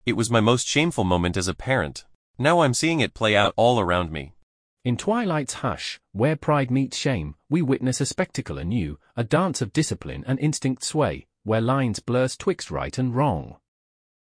It was my most shameful moment as a parent. Now I'm seeing it play out all around me. In Twilight's hush, where pride meets shame, we witness a spectacle anew, a dance of discipline and instinct sway, where lines blurs twixt right and wrong.